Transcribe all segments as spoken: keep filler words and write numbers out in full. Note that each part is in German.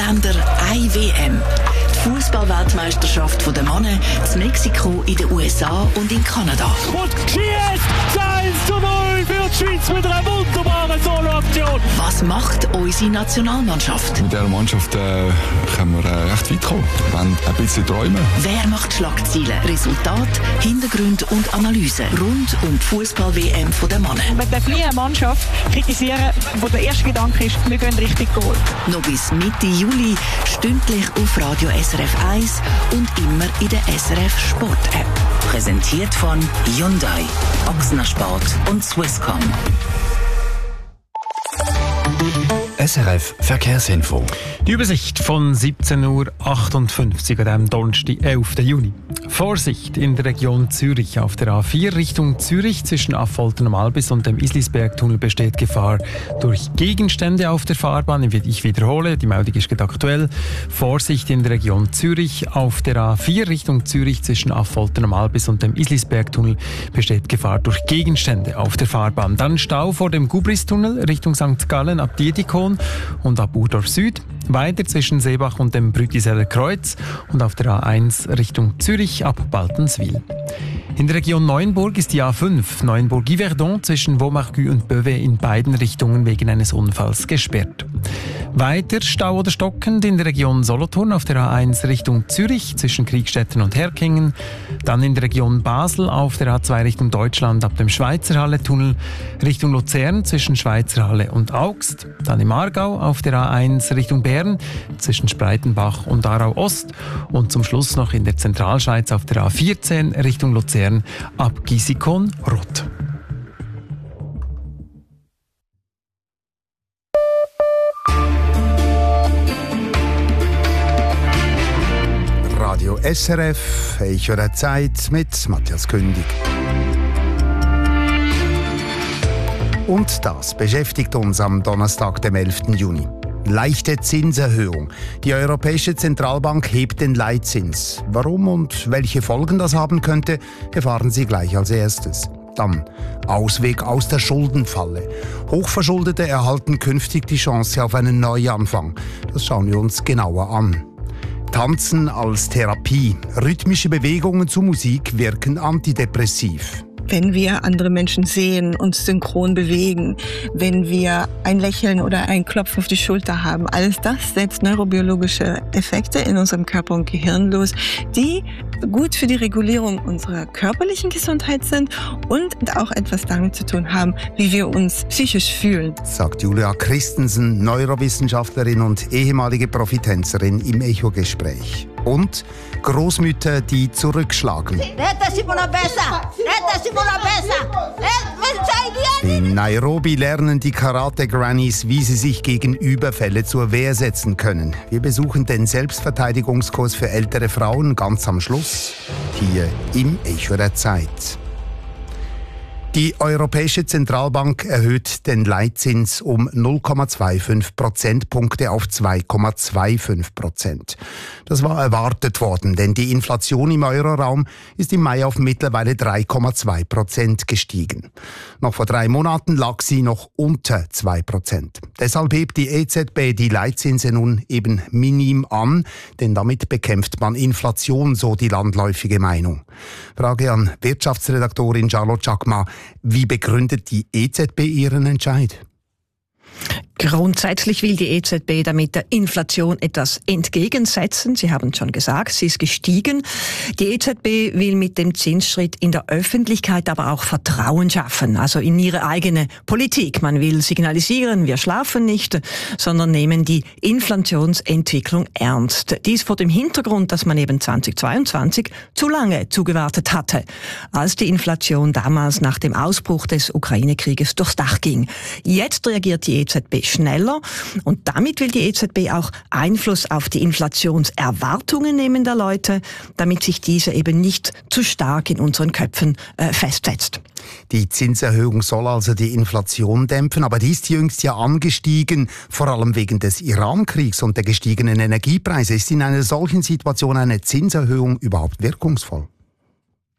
Länder, eine W M. Die Fußball-Weltmeisterschaft der Männer in Mexiko, in den U S A und in Kanada. Und schießt eins zu null für die Schweiz mit einer wunderbaren Solo-Aktion. Was macht unsere Nationalmannschaft? Mit dieser Mannschaft äh, können wir äh, recht weit kommen. Wir wollen ein bisschen träumen. Wer macht Schlagzeilen? Resultat, Hintergrund und Analyse rund um die Fußball-W M der Männer. Man darf nie eine Mannschaft kritisieren, wo der erste Gedanke ist, wir gehen richtig Goal. Noch bis Mitte Juli, stündlich auf Radio S R F eins und immer in der S R F Sport App. Präsentiert von Hyundai, Ochsner Sport und Swisscom. S R F Verkehrsinfo. Die Übersicht von siebzehn Uhr achtundfünfzig an diesem Donnerstag, elften Juni. Vorsicht in der Region Zürich. Auf der A vier Richtung Zürich zwischen Affolter am Albis und dem Islisbergtunnel besteht Gefahr durch Gegenstände auf der Fahrbahn. Ich wiederhole, die Meldung ist gerade aktuell. Vorsicht in der Region Zürich. Auf der A vier Richtung Zürich zwischen Affolter am Albis und dem Islisbergtunnel besteht Gefahr durch Gegenstände auf der Fahrbahn. Dann Stau vor dem Gubristunnel Richtung Sankt Gallen ab Dietikon und ab Urdorf Süd. Weiter zwischen Seebach und dem Brütiseller Kreuz und auf der A eins Richtung Zürich ab Baltenswil. In der Region Neuenburg ist die A fünf Neuenburg-Yverdon zwischen Vaumarcus und Beauvais in beiden Richtungen wegen eines Unfalls gesperrt. Weiter Stau oder stockend in der Region Solothurn auf der A eins Richtung Zürich zwischen Kriegstetten und Herkingen. Dann in der Region Basel auf der A zwei Richtung Deutschland ab dem Schweizerhalle-Tunnel Richtung Luzern zwischen Schweizerhalle und Augst. Dann im Aargau auf der A eins Richtung Bern zwischen Spreitenbach und Aarau Ost. Und zum Schluss noch in der Zentralschweiz auf der A vierzehn Richtung Luzern ab Gisikon-Rott. Radio S R F, Echo der Zeit mit Matthias Kündig. Und das beschäftigt uns am Donnerstag, dem elften Juni. Leichte Zinserhöhung. Die Europäische Zentralbank hebt den Leitzins. Warum und welche Folgen das haben könnte, erfahren Sie gleich als erstes. Dann Ausweg aus der Schuldenfalle. Hochverschuldete erhalten künftig die Chance auf einen Neuanfang. Das schauen wir uns genauer an. Tanzen als Therapie. Rhythmische Bewegungen zu Musik wirken antidepressiv. Wenn wir andere Menschen sehen, uns synchron bewegen, wenn wir ein Lächeln oder ein Klopfen auf die Schulter haben, alles das setzt neurobiologische Effekte in unserem Körper und Gehirn los, die gut für die Regulierung unserer körperlichen Gesundheit sind und auch etwas damit zu tun haben, wie wir uns psychisch fühlen. Sagt Julia Christensen, Neurowissenschaftlerin und ehemalige Profitänzerin im Echo-Gespräch. Und Großmütter, die zurückschlagen. In Nairobi lernen die Karate-Grannies, wie sie sich gegen Überfälle zur Wehr setzen können. Wir besuchen den Selbstverteidigungskurs für ältere Frauen ganz am Schluss, hier im Echo der Zeit. Die Europäische Zentralbank erhöht den Leitzins um null Komma fünfundzwanzig Prozentpunkte auf zwei Komma fünfundzwanzig Prozent. Das war erwartet worden, denn die Inflation im Euroraum ist im Mai auf mittlerweile drei Komma zwei Prozent gestiegen. Noch vor drei Monaten lag sie noch unter zwei Prozent. Deshalb hebt die E Z B die Leitzinse nun eben minim an, denn damit bekämpft man Inflation, so die landläufige Meinung. Frage an Wirtschaftsredaktorin Charlotte Chakma. Wie begründet die E Z B ihren Entscheid? Grundsätzlich will die E Z B damit der Inflation etwas entgegensetzen. Sie haben schon gesagt, sie ist gestiegen. Die E Z B will mit dem Zinsschritt in der Öffentlichkeit aber auch Vertrauen schaffen, also in ihre eigene Politik. Man will signalisieren, wir schlafen nicht, sondern nehmen die Inflationsentwicklung ernst. Dies vor dem Hintergrund, dass man eben zweitausendzweiundzwanzig zu lange zugewartet hatte, als die Inflation damals nach dem Ausbruch des Ukraine-Krieges durchs Dach ging. Jetzt reagiert die E Z B schneller und damit will die E Z B auch Einfluss auf die Inflationserwartungen nehmen der Leute, damit sich diese eben nicht zu stark in unseren Köpfen äh, festsetzt. Die Zinserhöhung soll also die Inflation dämpfen, aber die ist jüngst ja angestiegen, vor allem wegen des Iran-Kriegs und der gestiegenen Energiepreise. Ist in einer solchen Situation eine Zinserhöhung überhaupt wirkungsvoll?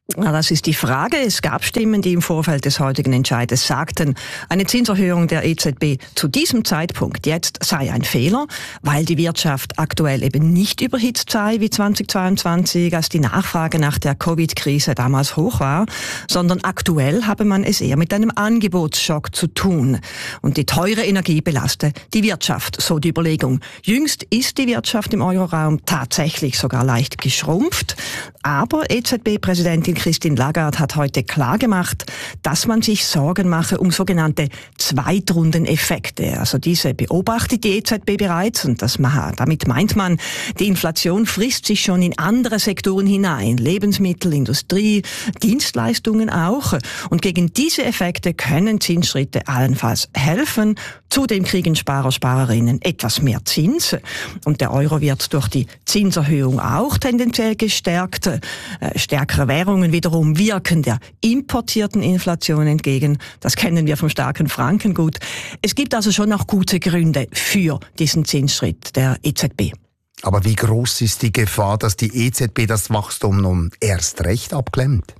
Das ist die Frage. Es gab Stimmen, die im Vorfeld des heutigen Entscheides sagten, eine Zinserhöhung der E Z B zu diesem Zeitpunkt jetzt sei ein Fehler, weil die Wirtschaft aktuell eben nicht überhitzt sei wie zweitausendzweiundzwanzig, als die Nachfrage nach der Covid-Krise damals hoch war, sondern aktuell habe man es eher mit einem Angebotsschock zu tun. Und die teure Energie belaste die Wirtschaft, so die Überlegung. Jüngst ist die Wirtschaft im Euroraum tatsächlich sogar leicht geschrumpft, aber E Z B-Präsidentin Christine Lagarde hat heute klargemacht, dass man sich Sorgen mache um sogenannte Zweitrundeneffekte. Also diese beobachtet die E Z B bereits und das, damit meint man, die Inflation frisst sich schon in andere Sektoren hinein. Lebensmittel, Industrie, Dienstleistungen auch. Und gegen diese Effekte können Zinsschritte allenfalls helfen. Zudem kriegen Sparer, Sparerinnen etwas mehr Zins. Und der Euro wird durch die Zinserhöhung auch tendenziell gestärkt. Äh, stärkere Währungen wiederum wirken der importierten Inflation entgegen. Das kennen wir vom starken Franken gut. Es gibt also schon noch gute Gründe für diesen Zinsschritt der E Z B. Aber wie groß ist die Gefahr, dass die E Z B das Wachstum nun erst recht abklemmt?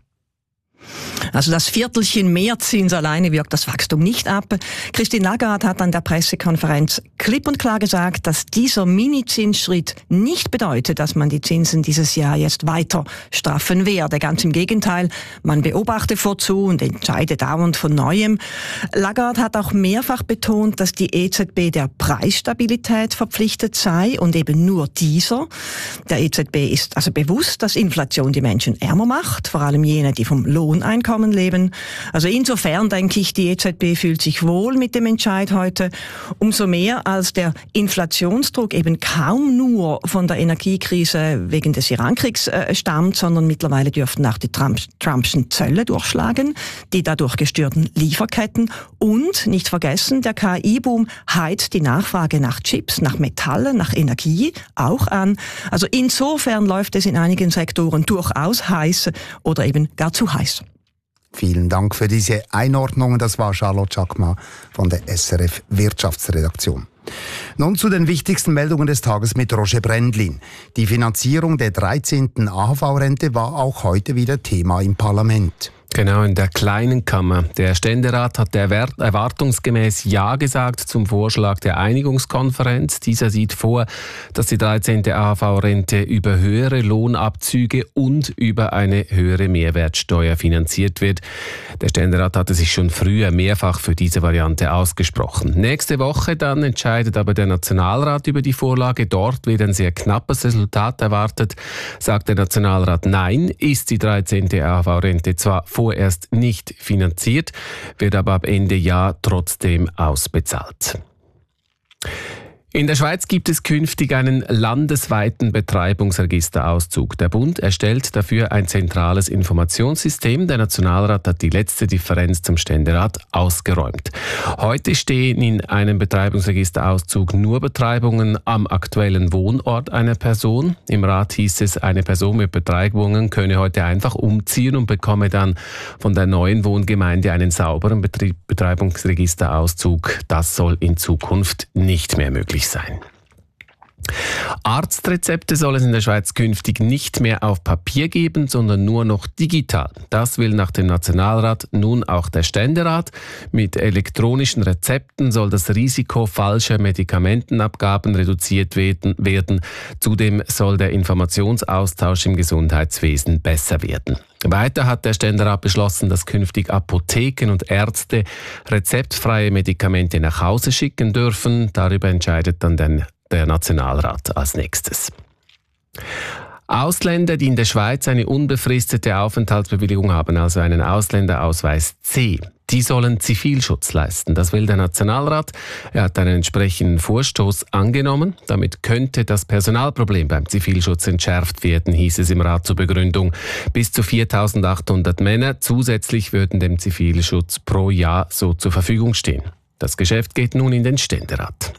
Also das Viertelchen Mehrzins alleine wirkt das Wachstum nicht ab. Christine Lagarde hat an der Pressekonferenz klipp und klar gesagt, dass dieser Mini-Zinsschritt nicht bedeutet, dass man die Zinsen dieses Jahr jetzt weiter straffen werde. Ganz im Gegenteil, man beobachte vorzu und entscheide dauernd von Neuem. Lagarde hat auch mehrfach betont, dass die E Z B der Preisstabilität verpflichtet sei und eben nur dieser. Der E Z B ist also bewusst, dass Inflation die Menschen ärmer macht, vor allem jene, die vom Lohneinkommen leben. Also insofern denke ich, die E Z B fühlt sich wohl mit dem Entscheid heute. Umso mehr, als der Inflationsdruck eben kaum nur von der Energiekrise wegen des Irankriegs äh, stammt, sondern mittlerweile dürften auch die Trump, Trumpschen Zölle durchschlagen, die dadurch gestörten Lieferketten und, nicht vergessen, der K I-Boom heizt die Nachfrage nach Chips, nach Metallen, nach Energie auch an. Also insofern läuft es in einigen Sektoren durchaus heiß oder eben gar zu heiß. Vielen Dank für diese Einordnungen. Das war Charlotte Chakma von der S R F Wirtschaftsredaktion. Nun zu den wichtigsten Meldungen des Tages mit Roger Brändlin. Die Finanzierung der dreizehnten A H V-Rente war auch heute wieder Thema im Parlament. Genau, in der kleinen Kammer. Der Ständerat hat erwartungsgemäß Ja gesagt zum Vorschlag der Einigungskonferenz. Dieser sieht vor, dass die dreizehnte A H V-Rente über höhere Lohnabzüge und über eine höhere Mehrwertsteuer finanziert wird. Der Ständerat hatte sich schon früher mehrfach für diese Variante ausgesprochen. Nächste Woche dann entscheidet aber der Nationalrat über die Vorlage. Dort wird ein sehr knappes Resultat erwartet. Sagt der Nationalrat Nein, ist die dreizehnte A H V-Rente zwar vorerst nicht finanziert, wird aber ab Ende Jahr trotzdem ausbezahlt. In der Schweiz gibt es künftig einen landesweiten Betreibungsregisterauszug. Der Bund erstellt dafür ein zentrales Informationssystem. Der Nationalrat hat die letzte Differenz zum Ständerat ausgeräumt. Heute stehen in einem Betreibungsregisterauszug nur Betreibungen am aktuellen Wohnort einer Person. Im Rat hieß es, eine Person mit Betreibungen könne heute einfach umziehen und bekomme dann von der neuen Wohngemeinde einen sauberen Betrieb- Betreibungsregisterauszug. Das soll in Zukunft nicht mehr möglich sein. Arztrezepte soll es in der Schweiz künftig nicht mehr auf Papier geben, sondern nur noch digital. Das will nach dem Nationalrat nun auch der Ständerat. Mit elektronischen Rezepten soll das Risiko falscher Medikamentenabgaben reduziert werden. Zudem soll der Informationsaustausch im Gesundheitswesen besser werden. Weiter hat der Ständerat beschlossen, dass künftig Apotheken und Ärzte rezeptfreie Medikamente nach Hause schicken dürfen. Darüber entscheidet dann der der Nationalrat als nächstes. Ausländer, die in der Schweiz eine unbefristete Aufenthaltsbewilligung haben, also einen Ausländerausweis C, die sollen Zivilschutz leisten. Das will der Nationalrat. Er hat einen entsprechenden Vorstoß angenommen. Damit könnte das Personalproblem beim Zivilschutz entschärft werden, hieß es im Rat zur Begründung. Bis zu viertausendachthundert Männer zusätzlich würden dem Zivilschutz pro Jahr so zur Verfügung stehen. Das Geschäft geht nun in den Ständerat.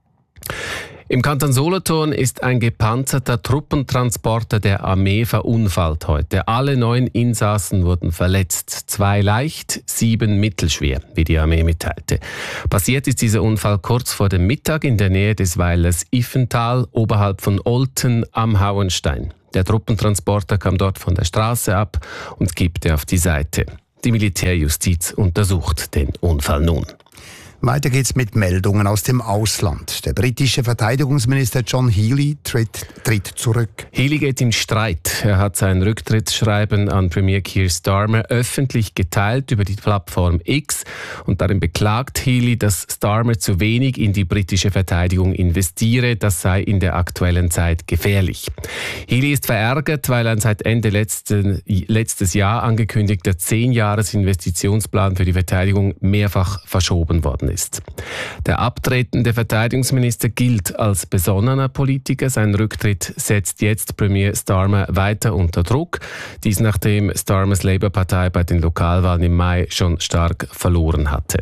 Im Kanton Solothurn ist ein gepanzerter Truppentransporter der Armee verunfallt heute. Alle neun Insassen wurden verletzt. Zwei leicht, sieben mittelschwer, wie die Armee mitteilte. Passiert ist dieser Unfall kurz vor dem Mittag in der Nähe des Weilers Iffental, oberhalb von Olten am Hauenstein. Der Truppentransporter kam dort von der Straße ab und kippte auf die Seite. Die Militärjustiz untersucht den Unfall nun. Weiter geht's mit Meldungen aus dem Ausland. Der britische Verteidigungsminister John Healey tritt, tritt zurück. Healey geht in Streit. Er hat sein Rücktrittsschreiben an Premier Keir Starmer öffentlich geteilt über die Plattform X und darin beklagt Healey, dass Starmer zu wenig in die britische Verteidigung investiere. Das sei in der aktuellen Zeit gefährlich. Healey ist verärgert, weil ein seit Ende letzten, letztes Jahr angekündigter zehn-Jahres-Investitionsplan für die Verteidigung mehrfach verschoben worden ist. Ist. Der abtretende Verteidigungsminister gilt als besonnener Politiker. Sein Rücktritt setzt jetzt Premier Starmer weiter unter Druck. Dies nachdem Starmers Labour-Partei bei den Lokalwahlen im Mai schon stark verloren hatte.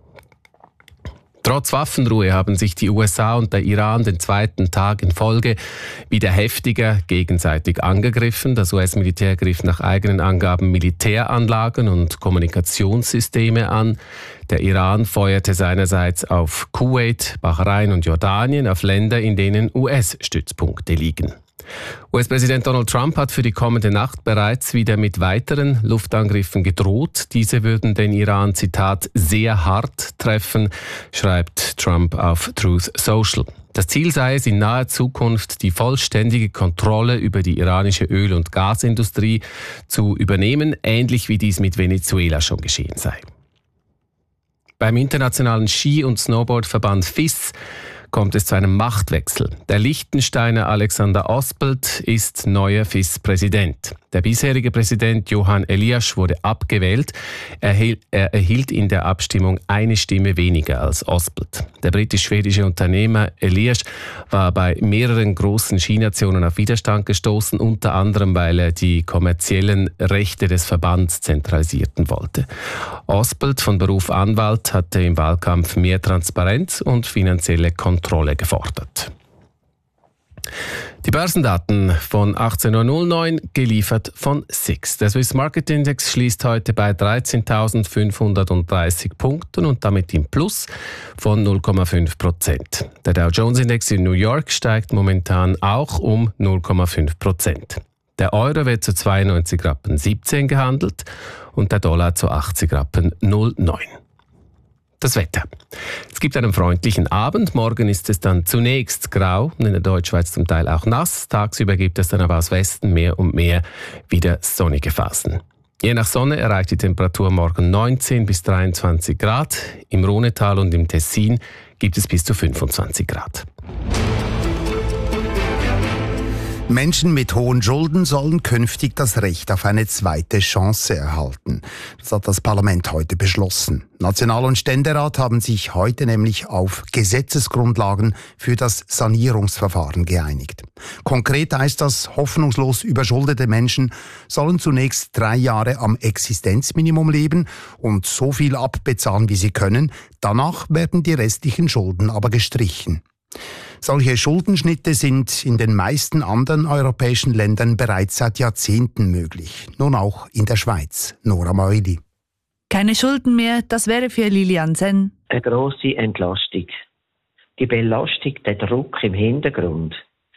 Trotz Waffenruhe haben sich die U S A und der Iran den zweiten Tag in Folge wieder heftiger gegenseitig angegriffen. Das U S-Militär griff nach eigenen Angaben Militäranlagen und Kommunikationssysteme an. Der Iran feuerte seinerseits auf Kuwait, Bahrain und Jordanien, auf Länder, in denen U S-Stützpunkte liegen. U S-Präsident Donald Trump hat für die kommende Nacht bereits wieder mit weiteren Luftangriffen gedroht. Diese würden den Iran, Zitat, sehr hart treffen, schreibt Trump auf Truth Social. Das Ziel sei es, in naher Zukunft die vollständige Kontrolle über die iranische Öl- und Gasindustrie zu übernehmen, ähnlich wie dies mit Venezuela schon geschehen sei. Beim internationalen Ski- und Snowboardverband F I S kommt es zu einem Machtwechsel. Der Liechtensteiner Alexander Ospelt ist neuer F I S-Präsident. Der bisherige Präsident Johan Elias wurde abgewählt. Er erhielt in der Abstimmung eine Stimme weniger als Ospelt. Der britisch-schwedische Unternehmer Elias war bei mehreren großen Skinationen auf Widerstand gestoßen, unter anderem, weil er die kommerziellen Rechte des Verbands zentralisieren wollte. Ospelt, von Beruf Anwalt, hatte im Wahlkampf mehr Transparenz und finanzielle Kontrolle gefordert. Die Börsendaten von achtzehn Uhr neun, geliefert von S I X. Der Swiss Market Index schließt heute bei dreizehntausendfünfhundertdreißig Punkten und damit im Plus von null Komma fünf Prozent. Der Dow Jones Index in New York steigt momentan auch um null Komma fünf Prozent. Der Euro wird zu zweiundneunzig Rappen siebzehn gehandelt und der Dollar zu achtzig Rappen null Komma neun. Das Wetter. Es gibt einen freundlichen Abend. Morgen ist es dann zunächst grau und in der Deutschschweiz zum Teil auch nass. Tagsüber gibt es dann aber aus Westen mehr und mehr wieder sonnige Phasen. Je nach Sonne erreicht die Temperatur morgen neunzehn bis dreiundzwanzig Grad. Im Rhonetal und im Tessin gibt es bis zu fünfundzwanzig Grad. Menschen mit hohen Schulden sollen künftig das Recht auf eine zweite Chance erhalten. Das hat das Parlament heute beschlossen. National- und Ständerat haben sich heute nämlich auf Gesetzesgrundlagen für das Sanierungsverfahren geeinigt. Konkret heißt das, hoffnungslos überschuldete Menschen sollen zunächst drei Jahre am Existenzminimum leben und so viel abbezahlen, wie sie können. Danach werden die restlichen Schulden aber gestrichen. Solche Schuldenschnitte sind in den meisten anderen europäischen Ländern bereits seit Jahrzehnten möglich. Nun auch in der Schweiz. Nora Meuli. Keine Schulden mehr, das wäre für Lilian Senn eine grosse Entlastung. Die Belastung, der Druck im Hintergrund,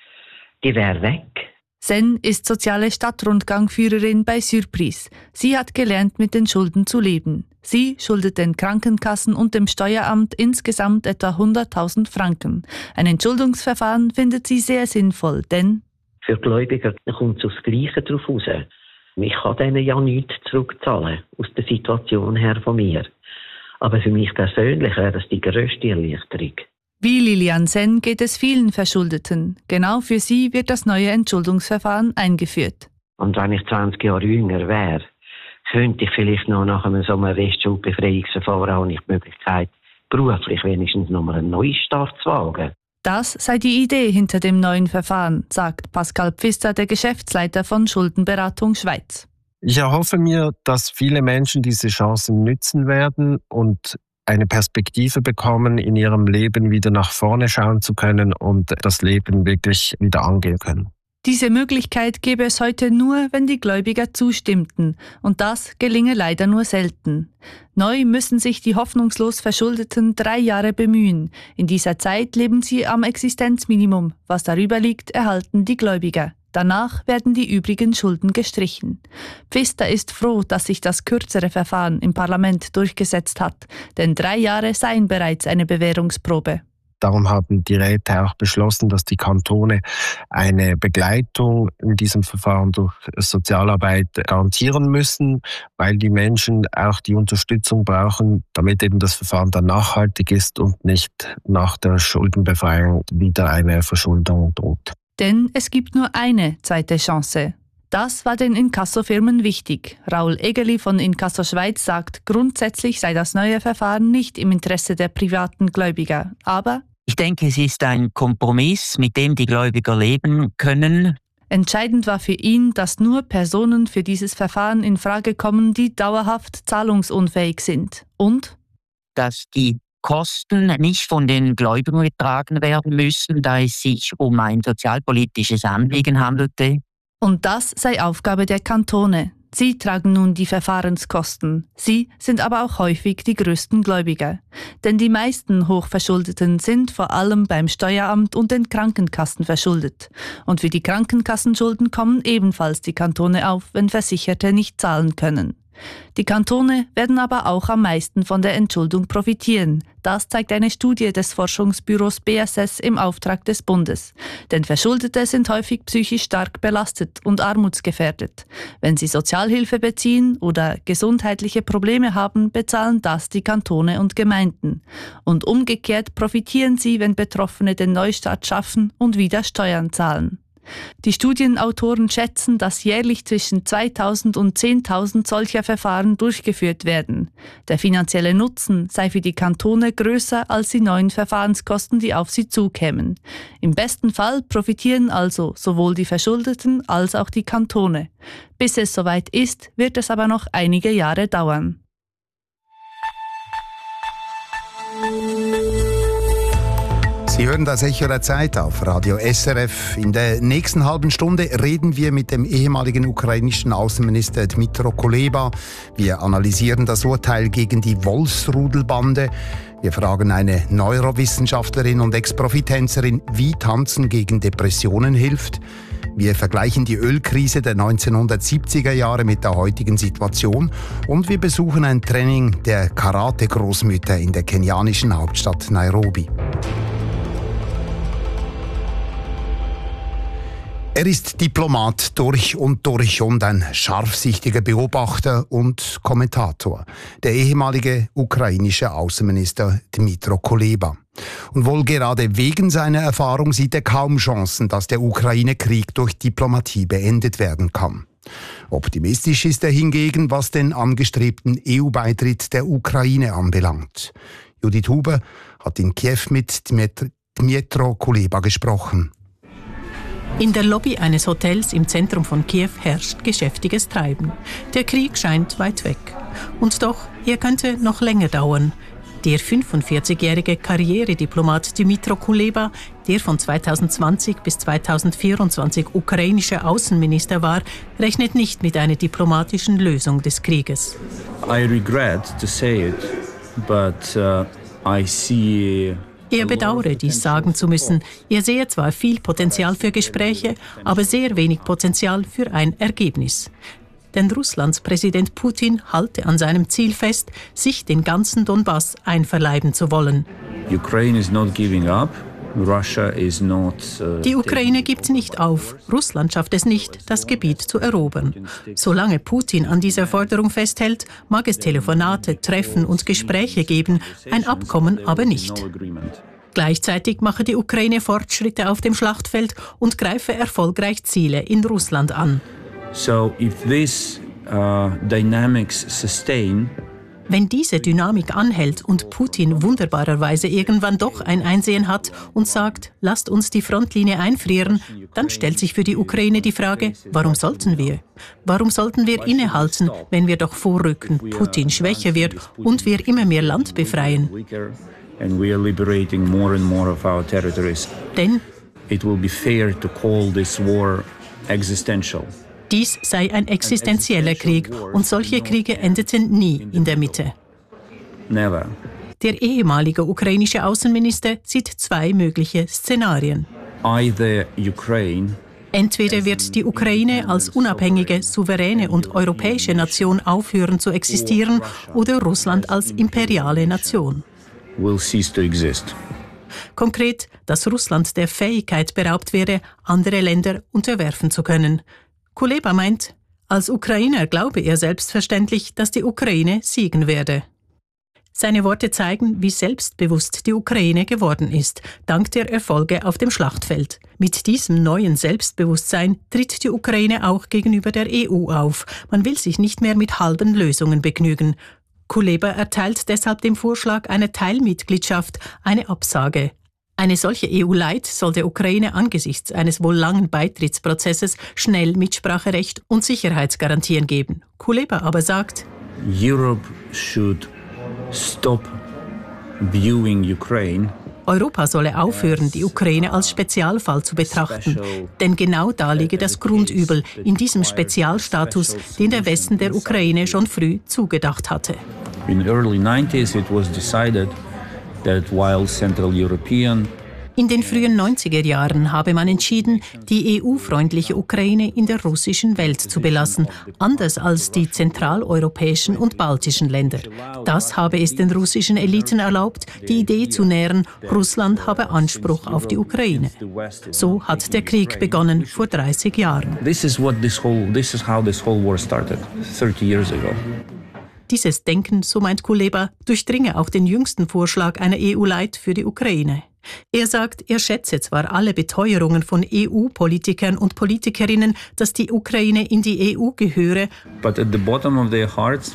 die wäre weg. Senn ist soziale Stadtrundgangführerin bei Surprise. Sie hat gelernt, mit den Schulden zu leben. Sie schuldet den Krankenkassen und dem Steueramt insgesamt etwa hunderttausend Franken. Ein Entschuldungsverfahren findet sie sehr sinnvoll, denn für Gläubiger kommt es aufs Gleiche drauf raus. Ich kann denen ja nichts zurückzahlen, aus der Situation her von mir. Aber für mich persönlich wäre das die grösste Erleichterung. Wie Lilian Senn geht es vielen Verschuldeten. Genau für sie wird das neue Entschuldungsverfahren eingeführt. Und wenn ich zwanzig Jahre jünger wäre, könnte ich vielleicht noch nach einem so einem Restschuldbefreiungsverfahren auch nicht die Möglichkeit, beruflich wenigstens noch mal einen Neustart zu wagen. Das sei die Idee hinter dem neuen Verfahren, sagt Pascal Pfister, der Geschäftsleiter von Schuldenberatung Schweiz. Ich erhoffe mir, dass viele Menschen diese Chancen nützen werden und eine Perspektive bekommen, in ihrem Leben wieder nach vorne schauen zu können und das Leben wirklich wieder angehen können. Diese Möglichkeit gäbe es heute nur, wenn die Gläubiger zustimmten. Und das gelinge leider nur selten. Neu müssen sich die hoffnungslos Verschuldeten drei Jahre bemühen. In dieser Zeit leben sie am Existenzminimum. Was darüber liegt, erhalten die Gläubiger. Danach werden die übrigen Schulden gestrichen. Pfister ist froh, dass sich das kürzere Verfahren im Parlament durchgesetzt hat, denn drei Jahre seien bereits eine Bewährungsprobe. Darum haben die Räte auch beschlossen, dass die Kantone eine Begleitung in diesem Verfahren durch Sozialarbeit garantieren müssen, weil die Menschen auch die Unterstützung brauchen, damit eben das Verfahren dann nachhaltig ist und nicht nach der Schuldenbefreiung wieder eine Verschuldung droht. Denn es gibt nur eine zweite Chance. Das war den Inkassofirmen wichtig. Raul Egeli von Inkasso Schweiz sagt, grundsätzlich sei das neue Verfahren nicht im Interesse der privaten Gläubiger. Aber ich denke, es ist ein Kompromiss, mit dem die Gläubiger leben können. Entscheidend war für ihn, dass nur Personen für dieses Verfahren in Frage kommen, die dauerhaft zahlungsunfähig sind. Und dass die Kosten nicht von den Gläubigern getragen werden müssen, da es sich um ein sozialpolitisches Anliegen handelte. Und das sei Aufgabe der Kantone. Sie tragen nun die Verfahrenskosten. Sie sind aber auch häufig die größten Gläubiger. Denn die meisten Hochverschuldeten sind vor allem beim Steueramt und den Krankenkassen verschuldet. Und für die Krankenkassenschulden kommen ebenfalls die Kantone auf, wenn Versicherte nicht zahlen können. Die Kantone werden aber auch am meisten von der Entschuldung profitieren. Das zeigt eine Studie des Forschungsbüros B S S im Auftrag des Bundes. Denn Verschuldete sind häufig psychisch stark belastet und armutsgefährdet. Wenn sie Sozialhilfe beziehen oder gesundheitliche Probleme haben, bezahlen das die Kantone und Gemeinden. Und umgekehrt profitieren sie, wenn Betroffene den Neustart schaffen und wieder Steuern zahlen. Die Studienautoren schätzen, dass jährlich zwischen zweitausend und zehntausend solcher Verfahren durchgeführt werden. Der finanzielle Nutzen sei für die Kantone größer als die neuen Verfahrenskosten, die auf sie zukämen. Im besten Fall profitieren also sowohl die Verschuldeten als auch die Kantone. Bis es soweit ist, wird es aber noch einige Jahre dauern. Sie hören das Echo der Zeit auf Radio S R F. In der nächsten halben Stunde reden wir mit dem ehemaligen ukrainischen Außenminister Dmytro Kuleba. Wir analysieren das Urteil gegen die Wolfsrudelbande. Wir fragen eine Neurowissenschaftlerin und Ex-Profitänzerin, wie Tanzen gegen Depressionen hilft. Wir vergleichen die Ölkrise der neunzehnhundertsiebziger Jahre mit der heutigen Situation und wir besuchen ein Training der Karate-Großmütter in der kenianischen Hauptstadt Nairobi. Er ist Diplomat durch und durch und ein scharfsichtiger Beobachter und Kommentator, der ehemalige ukrainische Außenminister Dmytro Kuleba. Und wohl gerade wegen seiner Erfahrung sieht er kaum Chancen, dass der Ukraine-Krieg durch Diplomatie beendet werden kann. Optimistisch ist er hingegen, was den angestrebten E U-Beitritt der Ukraine anbelangt. Judith Huber hat in Kiew mit Dmytro Kuleba gesprochen. In der Lobby eines Hotels im Zentrum von Kiew herrscht geschäftiges Treiben. Der Krieg scheint weit weg. Und doch, er könnte noch länger dauern. Der fünfundvierzigjährige Karrierediplomat Dmytro Kuleba, der von zweitausendzwanzig bis zweitausendvierundzwanzig ukrainischer Außenminister war, rechnet nicht mit einer diplomatischen Lösung des Krieges. I regret to say it, but uh, I see Er bedauere, dies sagen zu müssen. Er sehe zwar viel Potenzial für Gespräche, aber sehr wenig Potenzial für ein Ergebnis. Denn Russlands Präsident Putin halte an seinem Ziel fest, sich den ganzen Donbass einverleiben zu wollen. Ukraine is not giving up. Russia is not, uh, Die Ukraine gibt nicht auf. Russland schafft es nicht, das Gebiet zu erobern. Solange Putin an dieser Forderung festhält, mag es Telefonate, Treffen und Gespräche geben, ein Abkommen aber nicht. Gleichzeitig mache die Ukraine Fortschritte auf dem Schlachtfeld und greife erfolgreich Ziele in Russland an. So if this uh, dynamics sustain, Wenn diese Dynamik anhält und Putin wunderbarerweise irgendwann doch ein Einsehen hat und sagt, lasst uns die Frontlinie einfrieren, dann stellt sich für die Ukraine die Frage, warum sollten wir? Warum sollten wir innehalten, wenn wir doch vorrücken, Putin schwächer wird und wir immer mehr Land befreien? and we are liberating more and more of our territories. Denn it will be fair to call this war existential. Dies sei ein existenzieller Krieg und solche Kriege endeten nie in der Mitte. Never. Der ehemalige ukrainische Außenminister sieht zwei mögliche Szenarien. Either Ukraine Entweder wird die Ukraine als unabhängige, souveräne und europäische Nation aufhören zu existieren oder Russland als imperiale Nation. Will cease to exist. Konkret, dass Russland der Fähigkeit beraubt wäre, andere Länder unterwerfen zu können. Kuleba meint, als Ukrainer glaube er selbstverständlich, dass die Ukraine siegen werde. Seine Worte zeigen, wie selbstbewusst die Ukraine geworden ist, dank der Erfolge auf dem Schlachtfeld. Mit diesem neuen Selbstbewusstsein tritt die Ukraine auch gegenüber der E U auf. Man will sich nicht mehr mit halben Lösungen begnügen. Kuleba erteilt deshalb dem Vorschlag einer Teilmitgliedschaft eine Absage. Eine solche E U-Light soll der Ukraine angesichts eines wohl langen Beitrittsprozesses schnell Mitspracherecht und Sicherheitsgarantien geben. Kuleba aber sagt, Europe should stop viewing Ukraine. Europa solle aufhören, die Ukraine als Spezialfall zu betrachten. Denn genau da liege das Grundübel in diesem Spezialstatus, den der Westen der Ukraine schon früh zugedacht hatte. In the early nineties it was decided that while Central European In den frühen neunziger Jahren habe man entschieden, die E U-freundliche Ukraine in der russischen Welt zu belassen, anders als die zentraleuropäischen und baltischen Länder. Das habe es den russischen Eliten erlaubt, die Idee zu nähren, Russland habe Anspruch auf die Ukraine. So hat der Krieg begonnen vor dreißig Jahren. This is what this whole this is how this whole war started thirty years ago. Dieses Denken, so meint Kuleba, durchdringe auch den jüngsten Vorschlag einer E U-Light für die Ukraine. Er sagt, er schätze zwar alle Beteuerungen von E U-Politikern und Politikerinnen, dass die Ukraine in die E U gehöre, But at the bottom of their hearts,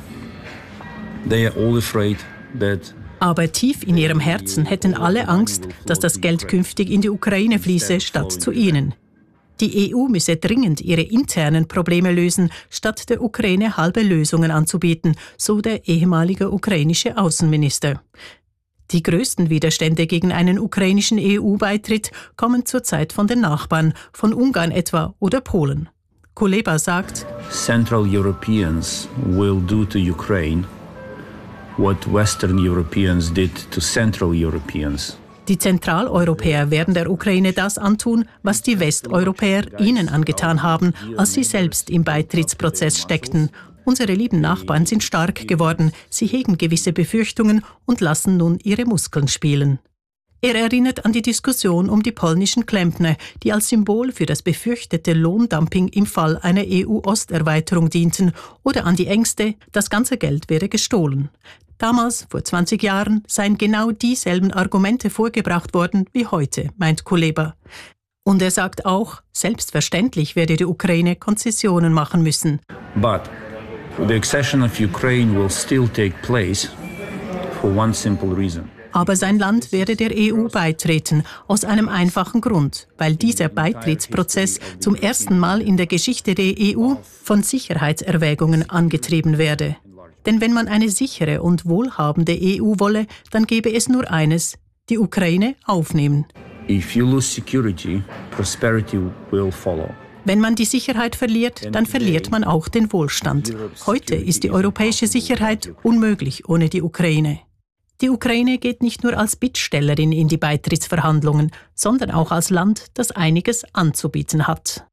they are all afraid that aber tief in ihrem Herzen hätten alle Angst, dass das Geld künftig in die Ukraine fließe, statt zu ihnen. Die E U müsse dringend ihre internen Probleme lösen, statt der Ukraine halbe Lösungen anzubieten, so der ehemalige ukrainische Außenminister. Die größten Widerstände gegen einen ukrainischen E U-Beitritt kommen zurzeit von den Nachbarn, von Ungarn etwa oder Polen. Kuleba sagt, Central Europeans will do to Ukraine what Western Europeans did to Central Europeans. Die Zentraleuropäer werden der Ukraine das antun, was die Westeuropäer ihnen angetan haben, als sie selbst im Beitrittsprozess steckten. Unsere lieben Nachbarn sind stark geworden, sie hegen gewisse Befürchtungen und lassen nun ihre Muskeln spielen. Er erinnert an die Diskussion um die polnischen Klempner, die als Symbol für das befürchtete Lohndumping im Fall einer E U-Osterweiterung dienten, oder an die Ängste, das ganze Geld werde gestohlen. Damals, vor zwanzig Jahren, seien genau dieselben Argumente vorgebracht worden wie heute, meint Kuleba. Und er sagt auch, selbstverständlich werde die Ukraine Konzessionen machen müssen. But the accession of Ukraine will still take place for one simple reason. Aber sein Land werde der E U beitreten, aus einem einfachen Grund, weil dieser Beitrittsprozess zum ersten Mal in der Geschichte der E U von Sicherheitserwägungen angetrieben werde. Denn wenn man eine sichere und wohlhabende E U wolle, dann gäbe es nur eines, die Ukraine aufnehmen. If you lose security, prosperity will follow. Wenn man die Sicherheit verliert, dann verliert man auch den Wohlstand. Heute ist die europäische Sicherheit unmöglich ohne die Ukraine. Die Ukraine geht nicht nur als Bittstellerin in die Beitrittsverhandlungen, sondern auch als Land, das einiges anzubieten hat.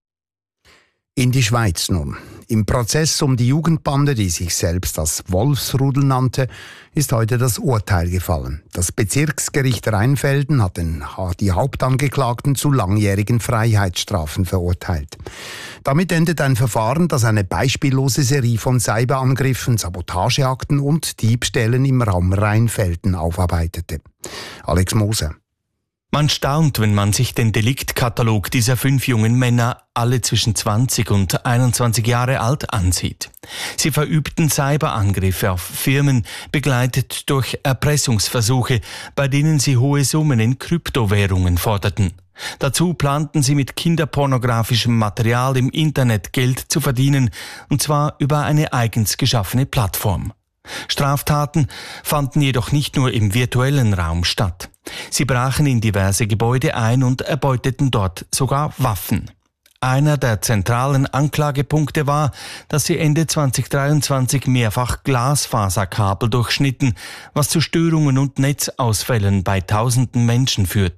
In die Schweiz nun. Im Prozess um die Jugendbande, die sich selbst als Wolfsrudel nannte, ist heute das Urteil gefallen. Das Bezirksgericht Rheinfelden hat den, die Hauptangeklagten zu langjährigen Freiheitsstrafen verurteilt. Damit endet ein Verfahren, das eine beispiellose Serie von Cyberangriffen, Sabotageakten und Diebstählen im Raum Rheinfelden aufarbeitete. Alex Moser. Man staunt, wenn man sich den Deliktkatalog dieser fünf jungen Männer, alle zwischen zwanzig und einundzwanzig Jahre alt, ansieht. Sie verübten Cyberangriffe auf Firmen, begleitet durch Erpressungsversuche, bei denen sie hohe Summen in Kryptowährungen forderten. Dazu planten sie mit kinderpornografischem Material im Internet Geld zu verdienen, und zwar über eine eigens geschaffene Plattform. Straftaten fanden jedoch nicht nur im virtuellen Raum statt. Sie brachen in diverse Gebäude ein und erbeuteten dort sogar Waffen. Einer der zentralen Anklagepunkte war, dass sie Ende zweitausenddreiundzwanzig mehrfach Glasfaserkabel durchschnitten, was zu Störungen und Netzausfällen bei tausenden Menschen führte.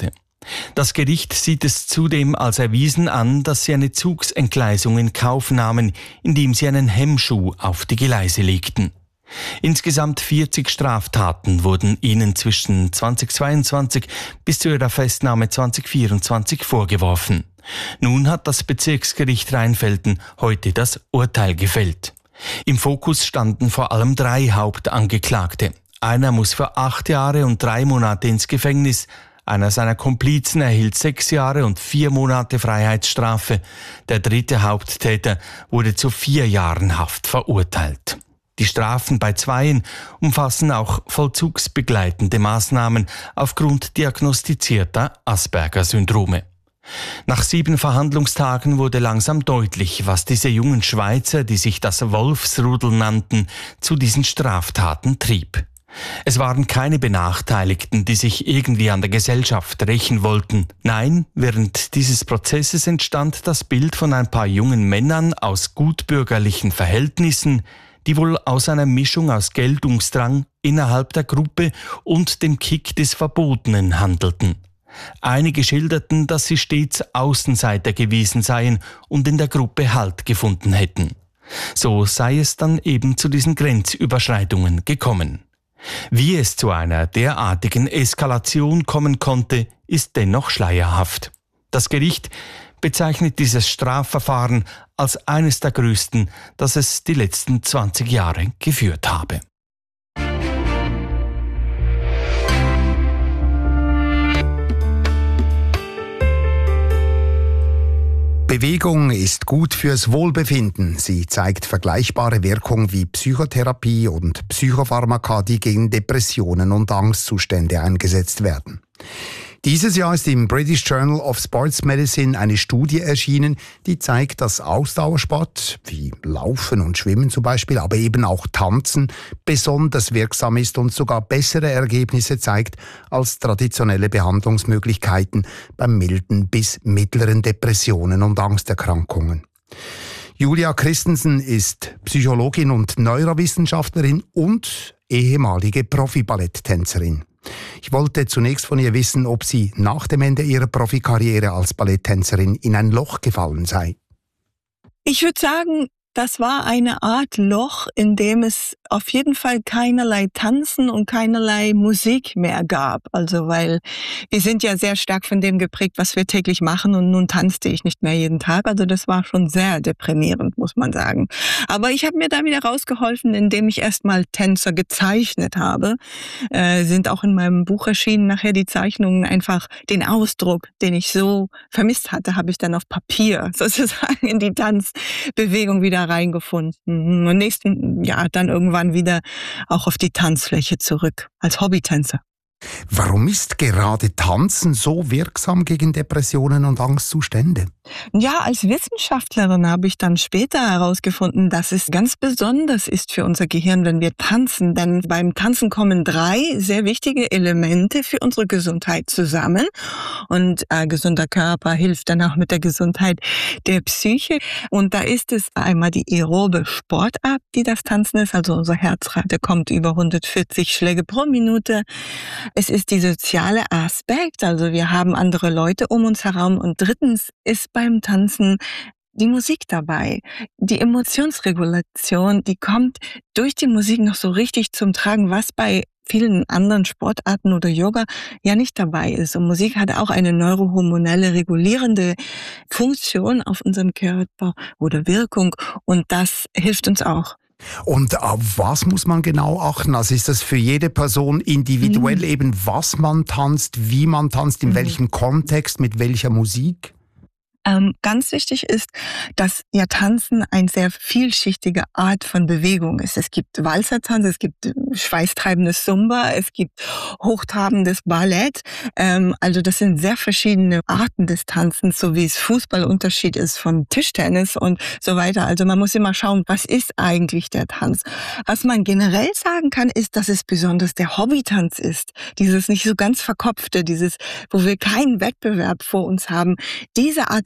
Das Gericht sieht es zudem als erwiesen an, dass sie eine Zugsentgleisung in Kauf nahmen, indem sie einen Hemmschuh auf die Gleise legten. Insgesamt vierzig Straftaten wurden ihnen zwischen zweitausendzweiundzwanzig bis zu ihrer Festnahme zweitausendvierundzwanzig vorgeworfen. Nun hat das Bezirksgericht Rheinfelden heute das Urteil gefällt. Im Fokus standen vor allem drei Hauptangeklagte. Einer muss für acht Jahre und drei Monate ins Gefängnis. Einer seiner Komplizen erhielt sechs Jahre und vier Monate Freiheitsstrafe. Der dritte Haupttäter wurde zu vier Jahren Haft verurteilt. Die Strafen bei Zweien umfassen auch vollzugsbegleitende Maßnahmen aufgrund diagnostizierter Asperger-Syndrome. Nach sieben Verhandlungstagen wurde langsam deutlich, was diese jungen Schweizer, die sich das Wolfsrudel nannten, zu diesen Straftaten trieb. Es waren keine Benachteiligten, die sich irgendwie an der Gesellschaft rächen wollten. Nein, während dieses Prozesses entstand das Bild von ein paar jungen Männern aus gutbürgerlichen Verhältnissen, die wohl aus einer Mischung aus Geltungsdrang innerhalb der Gruppe und dem Kick des Verbotenen handelten. Einige schilderten, dass sie stets Außenseiter gewesen seien und in der Gruppe Halt gefunden hätten. So sei es dann eben zu diesen Grenzüberschreitungen gekommen. Wie es zu einer derartigen Eskalation kommen konnte, ist dennoch schleierhaft. Das Gericht bezeichnet dieses Strafverfahren als eines der größten, das es die letzten zwanzig Jahre geführt habe. Bewegung ist gut fürs Wohlbefinden. Sie zeigt vergleichbare Wirkung wie Psychotherapie und Psychopharmaka, die gegen Depressionen und Angstzustände eingesetzt werden. Dieses Jahr ist im British Journal of Sports Medicine eine Studie erschienen, die zeigt, dass Ausdauersport wie Laufen und Schwimmen zum Beispiel, aber eben auch Tanzen besonders wirksam ist und sogar bessere Ergebnisse zeigt als traditionelle Behandlungsmöglichkeiten bei milden bis mittleren Depressionen und Angsterkrankungen. Julia Christensen ist Psychologin und Neurowissenschaftlerin und ehemalige Profi-Balletttänzerin. Ich wollte zunächst von ihr wissen, ob sie nach dem Ende ihrer Profikarriere als Balletttänzerin in ein Loch gefallen sei. Ich würde sagen, das war eine Art Loch, in dem es auf jeden Fall keinerlei Tanzen und keinerlei Musik mehr gab. Also weil wir sind ja sehr stark von dem geprägt, was wir täglich machen, und nun tanzte ich nicht mehr jeden Tag. Also das war schon sehr deprimierend, muss man sagen. Aber ich habe mir da wieder rausgeholfen, indem ich erstmal Tänzer gezeichnet habe. Äh, sind auch in meinem Buch erschienen nachher die Zeichnungen, einfach den Ausdruck, den ich so vermisst hatte, habe ich dann auf Papier sozusagen in die Tanzbewegung wieder reingefunden. Und nächsten Jahr dann irgendwann wieder auch auf die Tanzfläche zurück als Hobbytänzer. Warum ist gerade Tanzen so wirksam gegen Depressionen und Angstzustände? Ja, als Wissenschaftlerin habe ich dann später herausgefunden, dass es ganz besonders ist für unser Gehirn, wenn wir tanzen. Denn beim Tanzen kommen drei sehr wichtige Elemente für unsere Gesundheit zusammen. Und ein gesunder Körper hilft dann auch mit der Gesundheit der Psyche. Und da ist es einmal die aerobe Sportart, die das Tanzen ist. Also unser Herzrate kommt über hundertvierzig Schläge pro Minute. Es ist die soziale Aspekt, also wir haben andere Leute um uns herum. Und drittens ist beim Tanzen die Musik dabei. Die Emotionsregulation, die kommt durch die Musik noch so richtig zum Tragen, was bei vielen anderen Sportarten oder Yoga ja nicht dabei ist. Und Musik hat auch eine neurohormonelle regulierende Funktion auf unserem Körper oder Wirkung, und das hilft uns auch. Und auf was muss man genau achten? Also ist das für jede Person individuell mhm. eben, was man tanzt, wie man tanzt, in mhm. welchem Kontext, mit welcher Musik? Ähm, ganz wichtig ist, dass ja Tanzen eine sehr vielschichtige Art von Bewegung ist. Es gibt Walzertanz, es gibt schweißtreibendes Zumba, es gibt hochtrabendes Ballett. Ähm, also das sind sehr verschiedene Arten des Tanzens, so wie es Fußballunterschied ist von Tischtennis und so weiter. Also man muss immer schauen, was ist eigentlich der Tanz. Was man generell sagen kann, ist, dass es besonders der Hobbytanz ist. Dieses nicht so ganz verkopfte, dieses, wo wir keinen Wettbewerb vor uns haben. Diese Art des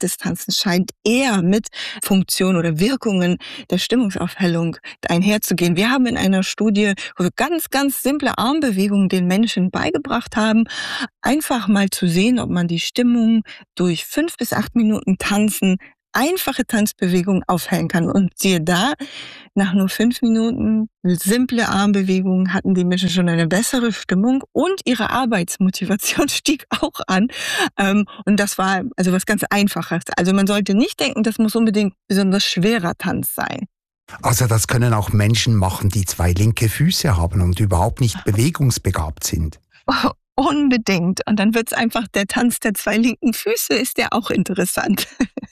des Tanzens scheint eher mit Funktionen oder Wirkungen der Stimmungsaufhellung einherzugehen. Wir haben in einer Studie, wo wir ganz, ganz simple Armbewegungen den Menschen beigebracht haben, einfach mal zu sehen, ob man die Stimmung durch fünf bis acht Minuten Tanzen, einfache Tanzbewegungen aufhellen kann. Und siehe da, nach nur fünf Minuten simple Armbewegungen hatten die Menschen schon eine bessere Stimmung und ihre Arbeitsmotivation stieg auch an. Und das war also was ganz Einfaches. Also man sollte nicht denken, das muss unbedingt besonders schwerer Tanz sein. Also das können auch Menschen machen, die zwei linke Füße haben und überhaupt nicht bewegungsbegabt sind. Oh, unbedingt. Und dann wird es einfach der Tanz der zwei linken Füße, ist ja auch interessant.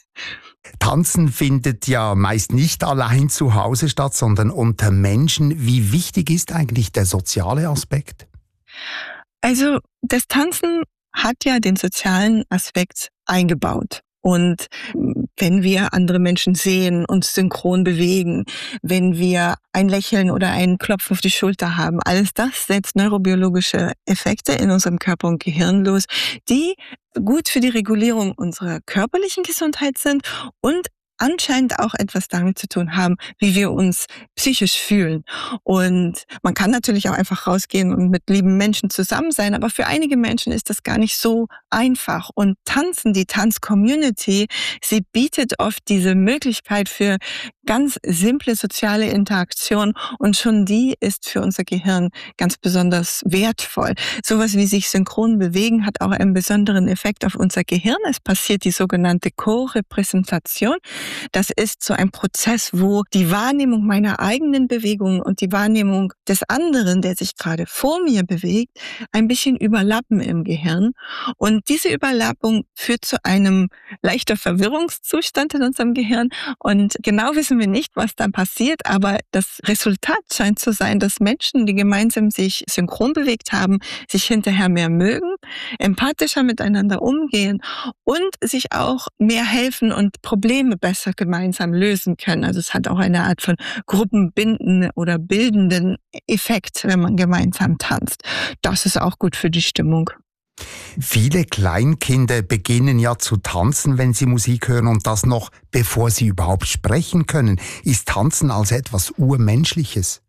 Tanzen findet ja meist nicht allein zu Hause statt, sondern unter Menschen. Wie wichtig ist eigentlich der soziale Aspekt? Also das Tanzen hat ja den sozialen Aspekt eingebaut. Und wenn wir andere Menschen sehen, uns synchron bewegen, wenn wir ein Lächeln oder einen Klopf auf die Schulter haben, alles das setzt neurobiologische Effekte in unserem Körper und Gehirn los, die gut für die Regulierung unserer körperlichen Gesundheit sind und anscheinend auch etwas damit zu tun haben, wie wir uns psychisch fühlen. Und man kann natürlich auch einfach rausgehen und mit lieben Menschen zusammen sein, aber für einige Menschen ist das gar nicht so einfach. Und Tanzen, die Tanz-Community, sie bietet oft diese Möglichkeit für ganz simple soziale Interaktion und schon die ist für unser Gehirn ganz besonders wertvoll. Sowas wie sich synchron bewegen hat auch einen besonderen Effekt auf unser Gehirn. Es passiert die sogenannte Co-Repräsentation. Das ist so ein Prozess, wo die Wahrnehmung meiner eigenen Bewegung und die Wahrnehmung des anderen, der sich gerade vor mir bewegt, ein bisschen überlappen im Gehirn. Und diese Überlappung führt zu einem leichter Verwirrungszustand in unserem Gehirn. Und genau wissen wir nicht, was dann passiert, aber das Resultat scheint zu sein, dass Menschen, die gemeinsam sich synchron bewegt haben, sich hinterher mehr mögen, empathischer miteinander umgehen und sich auch mehr helfen und Probleme besser gemeinsam lösen können. Also es hat auch eine Art von gruppenbindenden oder bildenden Effekt, wenn man gemeinsam tanzt. Das ist auch gut für die Stimmung. Viele Kleinkinder beginnen ja zu tanzen, wenn sie Musik hören und das noch bevor sie überhaupt sprechen können. Ist Tanzen als etwas Urmenschliches?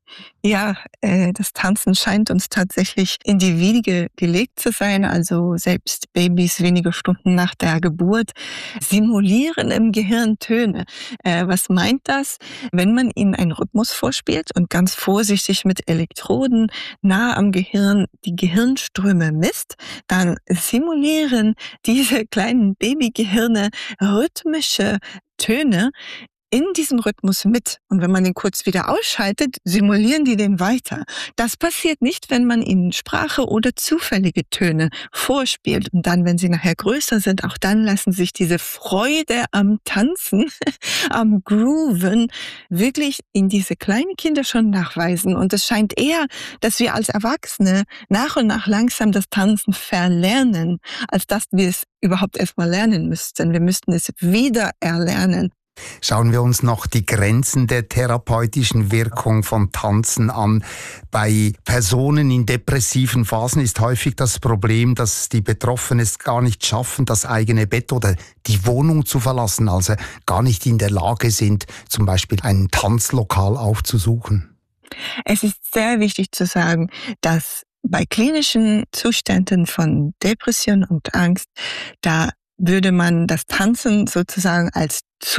Ja, äh, das Tanzen scheint uns tatsächlich in die Wiege gelegt zu sein. Also selbst Babys wenige Stunden nach der Geburt simulieren im Gehirn Töne. Äh, was meint das? Wenn man ihnen einen Rhythmus vorspielt und ganz vorsichtig mit Elektroden nah am Gehirn die Gehirnströme misst, dann simulieren diese kleinen Babygehirne rhythmische Töne in diesem Rhythmus mit. Und wenn man den kurz wieder ausschaltet, simulieren die den weiter. Das passiert nicht, wenn man ihnen Sprache oder zufällige Töne vorspielt. Und dann, wenn sie nachher größer sind, auch dann lassen sich diese Freude am Tanzen, am Grooven, wirklich in diese kleinen Kinder schon nachweisen. Und es scheint eher, dass wir als Erwachsene nach und nach langsam das Tanzen verlernen, als dass wir es überhaupt erstmal lernen müssten. Wir müssten es wieder erlernen. Schauen wir uns noch die Grenzen der therapeutischen Wirkung von Tanzen an. Bei Personen in depressiven Phasen ist häufig das Problem, dass die Betroffenen es gar nicht schaffen, das eigene Bett oder die Wohnung zu verlassen, also gar nicht in der Lage sind, zum Beispiel ein Tanzlokal aufzusuchen. Es ist sehr wichtig zu sagen, dass bei klinischen Zuständen von Depression und Angst, da würde man das Tanzen sozusagen als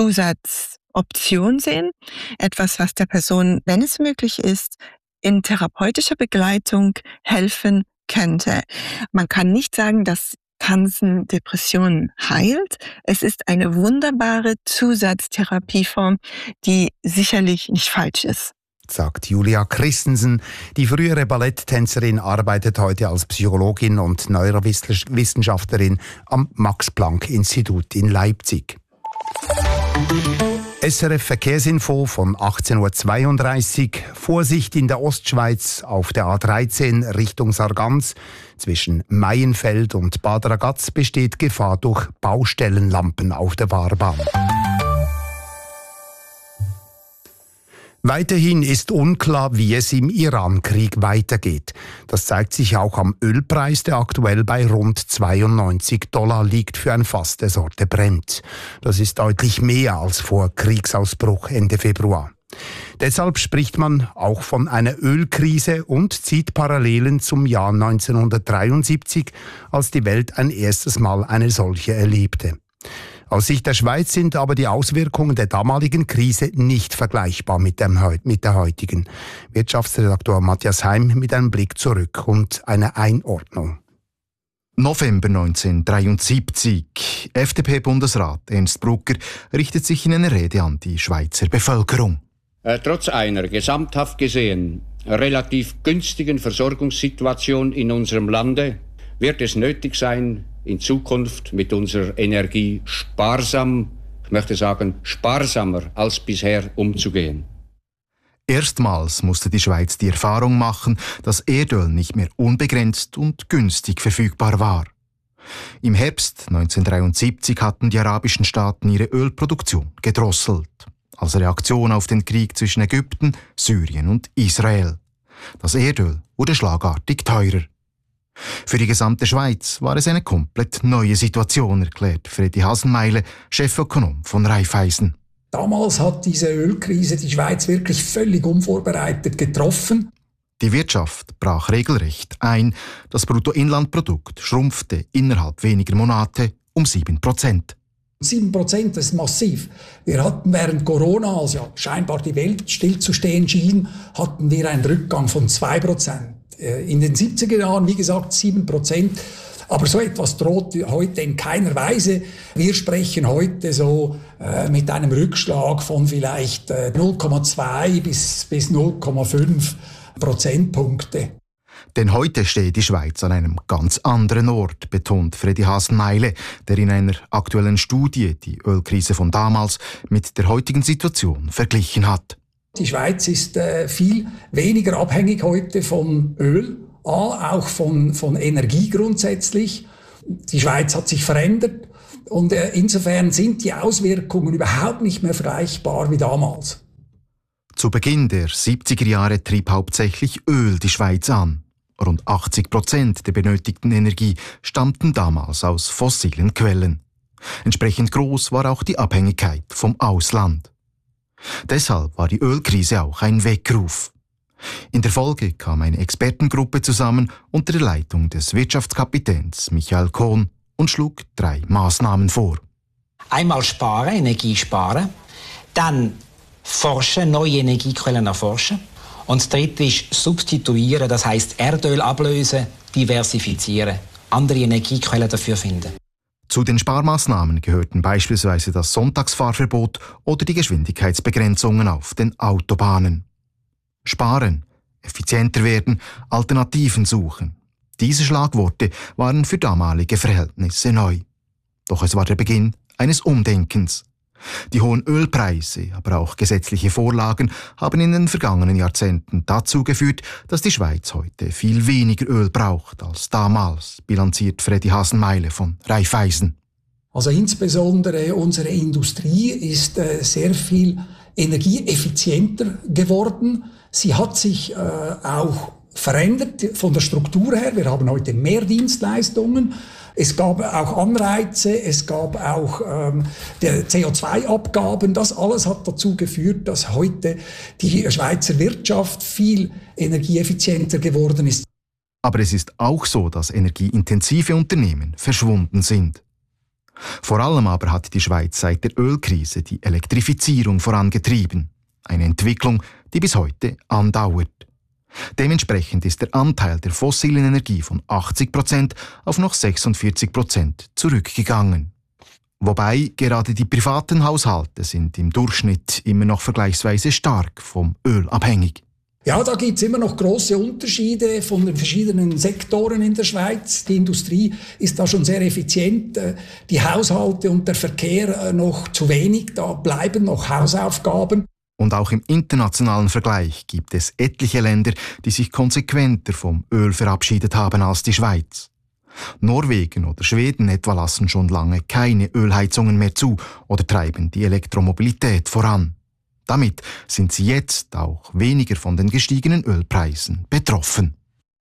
Zusatzoption sehen. Etwas, was der Person, wenn es möglich ist, in therapeutischer Begleitung helfen könnte. Man kann nicht sagen, dass Tanzen Depressionen heilt. Es ist eine wunderbare Zusatztherapieform, die sicherlich nicht falsch ist. Sagt Julia Christensen. Die frühere Balletttänzerin arbeitet heute als Psychologin und Neurowissenschaftlerin am Max-Planck-Institut in Leipzig. S R F Verkehrsinfo von achtzehn Uhr zweiunddreißig. Vorsicht in der Ostschweiz auf der A dreizehn Richtung Sargans. Zwischen Maienfeld und Bad Ragaz besteht Gefahr durch Baustellenlampen auf der Fahrbahn. Weiterhin ist unklar, wie es im Iran-Krieg weitergeht. Das zeigt sich auch am Ölpreis, der aktuell bei rund zweiundneunzig Dollar liegt für ein Fass der Sorte Brent. Das ist deutlich mehr als vor Kriegsausbruch Ende Februar. Deshalb spricht man auch von einer Ölkrise und zieht Parallelen zum Jahr neunzehnhundertdreiundsiebzig, als die Welt ein erstes Mal eine solche erlebte. Aus Sicht der Schweiz sind aber die Auswirkungen der damaligen Krise nicht vergleichbar mit, dem, mit der heutigen. Wirtschaftsredaktor Matthias Heim mit einem Blick zurück und einer Einordnung. November neunzehnhundertdreiundsiebzig. F D P-Bundesrat Ernst Brugger richtet sich in einer Rede an die Schweizer Bevölkerung. Äh, trotz einer gesamthaft gesehen relativ günstigen Versorgungssituation in unserem Lande wird es nötig sein, in Zukunft mit unserer Energie sparsam, ich möchte sagen sparsamer als bisher umzugehen. Erstmals musste die Schweiz die Erfahrung machen, dass Erdöl nicht mehr unbegrenzt und günstig verfügbar war. Im Herbst neunzehnhundertdreiundsiebzig hatten die arabischen Staaten ihre Ölproduktion gedrosselt, als Reaktion auf den Krieg zwischen Ägypten, Syrien und Israel. Das Erdöl wurde schlagartig teurer. Für die gesamte Schweiz war es eine komplett neue Situation, erklärt Freddy Hasenmeile, Chefökonom von Raiffeisen. Damals hat diese Ölkrise die Schweiz wirklich völlig unvorbereitet getroffen. Die Wirtschaft brach regelrecht ein. Das Bruttoinlandprodukt schrumpfte innerhalb weniger Monate um sieben Prozent. sieben Prozent, das ist massiv. Wir hatten während Corona, als ja scheinbar die Welt stillzustehen schien, hatten wir einen Rückgang von zwei Prozent. In den siebziger Jahren, wie gesagt, sieben Prozent. Aber so etwas droht heute in keiner Weise. Wir sprechen heute so äh, mit einem Rückschlag von vielleicht äh, null Komma zwei bis, bis null Komma fünf Prozentpunkte. Denn heute steht die Schweiz an einem ganz anderen Ort, betont Freddy Hasenmeile, der in einer aktuellen Studie die Ölkrise von damals mit der heutigen Situation verglichen hat. Die Schweiz ist äh, viel weniger abhängig heute von Öl, A, auch von, von Energie grundsätzlich. Die Schweiz hat sich verändert und äh, insofern sind die Auswirkungen überhaupt nicht mehr vergleichbar wie damals. Zu Beginn der siebziger Jahre trieb hauptsächlich Öl die Schweiz an. Rund achtzig Prozent der benötigten Energie stammten damals aus fossilen Quellen. Entsprechend groß war auch die Abhängigkeit vom Ausland. Deshalb war die Ölkrise auch ein Weckruf. In der Folge kam eine Expertengruppe zusammen unter der Leitung des Wirtschaftskapitäns Michael Kohn und schlug drei Maßnahmen vor. Einmal sparen, Energie sparen, dann forschen, neue Energiequellen erforschen und das dritte ist substituieren, das heisst Erdöl ablösen, diversifizieren, andere Energiequellen dafür finden. Zu den Sparmaßnahmen gehörten beispielsweise das Sonntagsfahrverbot oder die Geschwindigkeitsbegrenzungen auf den Autobahnen. Sparen, effizienter werden, Alternativen suchen. Diese Schlagworte waren für damalige Verhältnisse neu. Doch es war der Beginn eines Umdenkens. Die hohen Ölpreise, aber auch gesetzliche Vorlagen haben in den vergangenen Jahrzehnten dazu geführt, dass die Schweiz heute viel weniger Öl braucht als damals, bilanziert Freddy Hasenmeile von Raiffeisen. Also insbesondere unsere Industrie ist äh, sehr viel energieeffizienter geworden. Sie hat sich äh, auch verändert von der Struktur her. Wir haben heute mehr Dienstleistungen. Es gab auch Anreize, es gab auch ähm, C O zwei Abgaben. Das alles hat dazu geführt, dass heute die Schweizer Wirtschaft viel energieeffizienter geworden ist. Aber es ist auch so, dass energieintensive Unternehmen verschwunden sind. Vor allem aber hat die Schweiz seit der Ölkrise die Elektrifizierung vorangetrieben. Eine Entwicklung, die bis heute andauert. Dementsprechend ist der Anteil der fossilen Energie von achtzig Prozent auf noch sechsundvierzig Prozent zurückgegangen. Wobei gerade die privaten Haushalte sind im Durchschnitt immer noch vergleichsweise stark vom Öl abhängig. Ja, da gibt es immer noch große Unterschiede von den verschiedenen Sektoren in der Schweiz. Die Industrie ist da schon sehr effizient, die Haushalte und der Verkehr noch zu wenig, da bleiben noch Hausaufgaben. Und auch im internationalen Vergleich gibt es etliche Länder, die sich konsequenter vom Öl verabschiedet haben als die Schweiz. Norwegen oder Schweden etwa lassen schon lange keine Ölheizungen mehr zu oder treiben die Elektromobilität voran. Damit sind sie jetzt auch weniger von den gestiegenen Ölpreisen betroffen.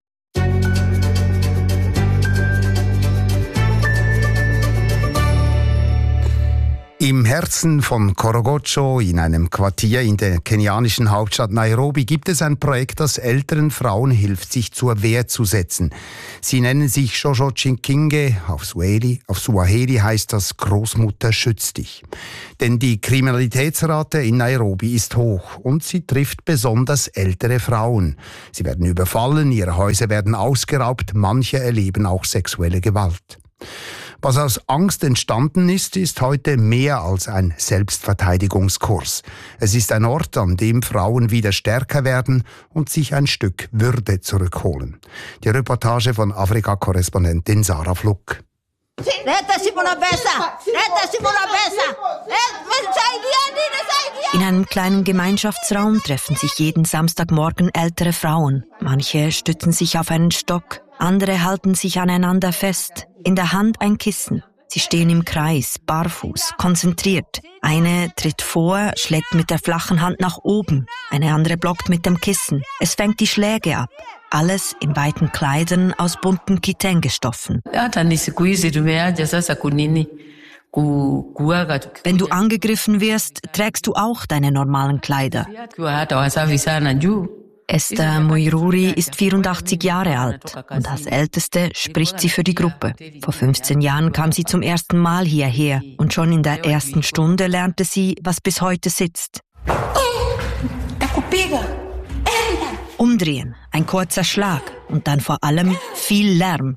Im Herzen von Korogocho, in einem Quartier in der kenianischen Hauptstadt Nairobi, gibt es ein Projekt, das älteren Frauen hilft, sich zur Wehr zu setzen. Sie nennen sich Jojo Chinkinge, auf Swahili, auf Swahili heißt das Großmutter schützt dich. Denn die Kriminalitätsrate in Nairobi ist hoch und sie trifft besonders ältere Frauen. Sie werden überfallen, ihre Häuser werden ausgeraubt, manche erleben auch sexuelle Gewalt. Was aus Angst entstanden ist, ist heute mehr als ein Selbstverteidigungskurs. Es ist ein Ort, an dem Frauen wieder stärker werden und sich ein Stück Würde zurückholen. Die Reportage von Afrika-Korrespondentin Sarah Fluck. In einem kleinen Gemeinschaftsraum treffen sich jeden Samstagmorgen ältere Frauen. Manche stützen sich auf einen Stock, andere halten sich aneinander fest. In der Hand ein Kissen. Sie stehen im Kreis, barfuß, konzentriert. Eine tritt vor, schlägt mit der flachen Hand nach oben. Eine andere blockt mit dem Kissen. Es fängt die Schläge ab. Alles in weiten Kleidern aus bunten Kitenge-Stoffen. Wenn du angegriffen wirst, trägst du auch deine normalen Kleider. Esther Muiruri ist vierundachtzig Jahre alt und als Älteste spricht sie für die Gruppe. Vor fünfzehn Jahren kam sie zum ersten Mal hierher und schon in der ersten Stunde lernte sie, was bis heute sitzt. Umdrehen, ein kurzer Schlag und dann vor allem viel Lärm.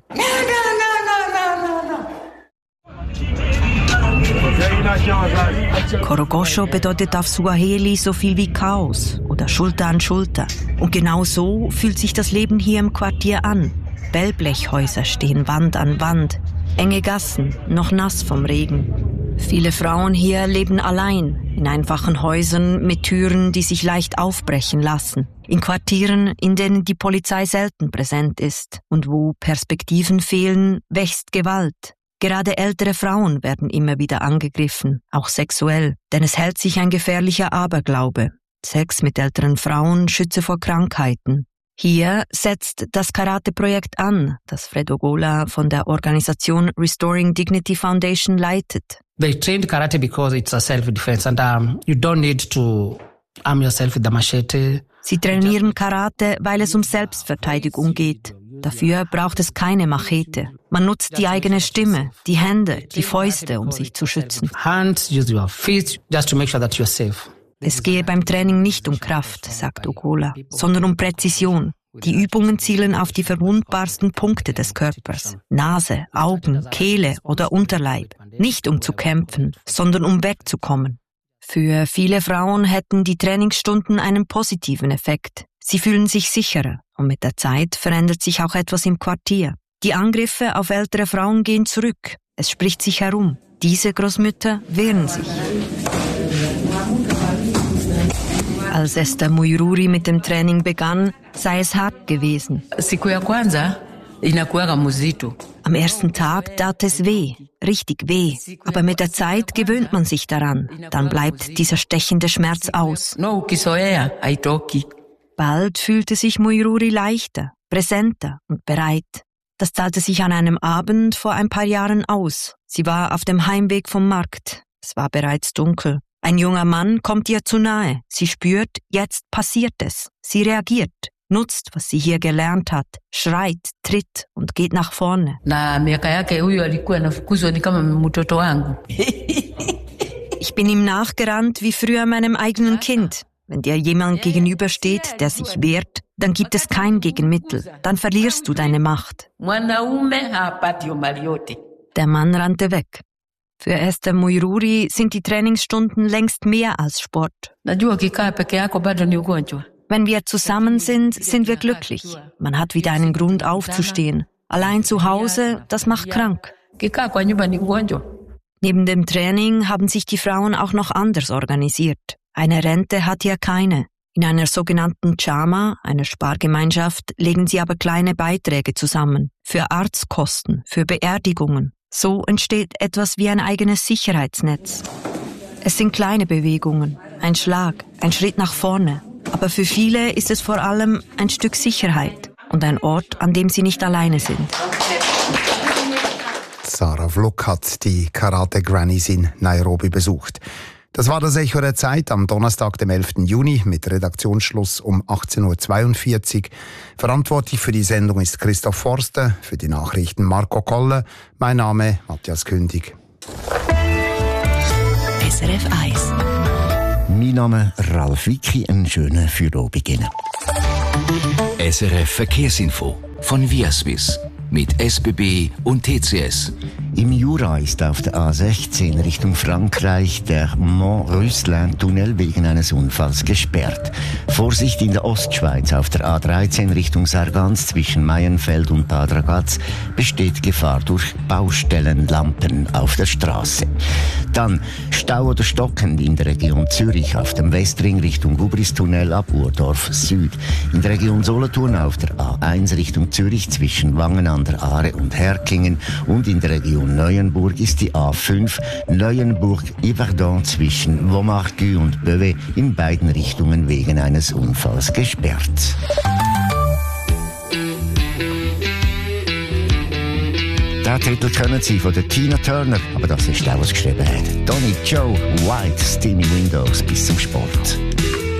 Korogosho bedeutet auf Swahili so viel wie Chaos oder Schulter an Schulter. Und genau so fühlt sich das Leben hier im Quartier an. Wellblechhäuser stehen Wand an Wand, enge Gassen, noch nass vom Regen. Viele Frauen hier leben allein, in einfachen Häusern mit Türen, die sich leicht aufbrechen lassen. In Quartieren, in denen die Polizei selten präsent ist und wo Perspektiven fehlen, wächst Gewalt. Gerade ältere Frauen werden immer wieder angegriffen, auch sexuell, denn es hält sich ein gefährlicher Aberglaube. Sex mit älteren Frauen schütze vor Krankheiten. Hier setzt das Karate-Projekt an, das Fred Ogola von der Organisation Restoring Dignity Foundation leitet. They trained karate because it's a self-defense and um, you don't need to arm yourself with the machete. Sie trainieren Karate, weil es um Selbstverteidigung geht. Dafür braucht es keine Machete. Man nutzt die eigene Stimme, die Hände, die Fäuste, um sich zu schützen. Hands, use your feet, just to make sure that you're safe. Es gehe beim Training nicht um Kraft, sagt Ogola, sondern um Präzision. Die Übungen zielen auf die verwundbarsten Punkte des Körpers. Nase, Augen, Kehle oder Unterleib. Nicht um zu kämpfen, sondern um wegzukommen. Für viele Frauen hätten die Trainingsstunden einen positiven Effekt. Sie fühlen sich sicherer und mit der Zeit verändert sich auch etwas im Quartier. Die Angriffe auf ältere Frauen gehen zurück. Es spricht sich herum. Diese Großmütter wehren sich. Als Esther Muiruri mit dem Training begann, sei es hart gewesen. Am ersten Tag tat es weh, richtig weh. Aber mit der Zeit gewöhnt man sich daran. Dann bleibt dieser stechende Schmerz aus. Bald fühlte sich Muiruri leichter, präsenter und bereit. Das zahlte sich an einem Abend vor ein paar Jahren aus. Sie war auf dem Heimweg vom Markt. Es war bereits dunkel. Ein junger Mann kommt ihr zu nahe. Sie spürt, jetzt passiert es. Sie reagiert, nutzt, was sie hier gelernt hat, schreit, tritt und geht nach vorne. Ich bin ihm nachgerannt wie früher meinem eigenen Kind. Wenn dir jemand gegenübersteht, der sich wehrt, dann gibt es kein Gegenmittel. Dann verlierst du deine Macht. Der Mann rannte weg. Für Esther Muiruri sind die Trainingsstunden längst mehr als Sport. Wenn wir zusammen sind, sind wir glücklich. Man hat wieder einen Grund aufzustehen. Allein zu Hause, das macht krank. Neben dem Training haben sich die Frauen auch noch anders organisiert. Eine Rente hat hier keine. In einer sogenannten Chama, einer Spargemeinschaft, legen sie aber kleine Beiträge zusammen. Für Arztkosten, für Beerdigungen. So entsteht etwas wie ein eigenes Sicherheitsnetz. Es sind kleine Bewegungen. ein Schlag, ein Schritt nach vorne. Aber für viele ist es vor allem ein Stück Sicherheit und ein Ort, an dem sie nicht alleine sind. Sarah Vluk hat die Karate Grannies in Nairobi besucht. Das war das Echo der Zeit am Donnerstag, dem elften Juni, mit Redaktionsschluss um achtzehn Uhr zweiundvierzig. Verantwortlich für die Sendung ist Christoph Forster, für die Nachrichten Marco Koller. Mein Name Matthias Kündig. S R F eins. Mein Name Ralf Wicki, einen schönen Feierabend. S R F Verkehrsinfo von Viaswiss mit S B B und T C S. Im Jura ist auf der A sechzehn Richtung Frankreich der Mont-Rüsslin-Tunnel wegen eines Unfalls gesperrt. Vorsicht in der Ostschweiz auf der A dreizehn Richtung Sargans zwischen Maienfeld und Bad Ragaz besteht Gefahr durch Baustellenlampen auf der Straße. Dann Stau oder stockend in der Region Zürich auf dem Westring Richtung Gubristunnel ab Urdorf Süd. In der Region Solothurn auf der A eins Richtung Zürich zwischen Wangen an der Aare und Herkingen und in der Region Neuenburg ist die A fünf Neuenburg-Yverdon zwischen Vaumargues und Beuve in beiden Richtungen wegen eines Unfalls gesperrt. Den Titel kennen Sie von der Tina Turner, aber das ist auch, was geschrieben hat. Donny Joe, White, Steamy Windows bis zum Sport.